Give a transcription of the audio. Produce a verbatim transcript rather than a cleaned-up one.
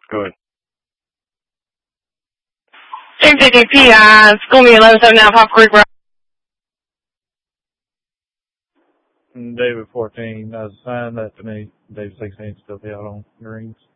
Go ahead. J J J P, uh, school me eleven seven now, Pop Creek Road. David fourteen, I was assigned that to me. David sixteen still be out on greens.